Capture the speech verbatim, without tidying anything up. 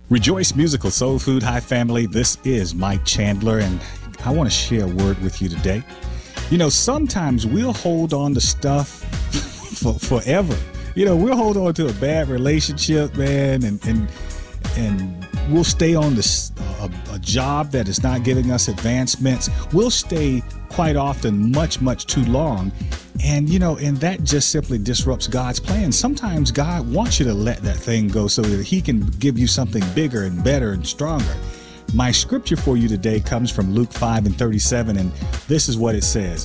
Rejoice Musical Soul Food High family, this is Mike Chandler, and I want to share a word with you today. You know, sometimes we'll hold on to stuff for forever. You know, we'll hold on to a bad relationship, man, and and and we'll stay on this a, a job that is not giving us advancements. We'll stay quite often much, much too long. And, you know, and that just simply disrupts God's plan. Sometimes God wants you to let that thing go so that he can give you something bigger and better and stronger. My scripture for you today comes from Luke five and thirty-seven, and this is what it says.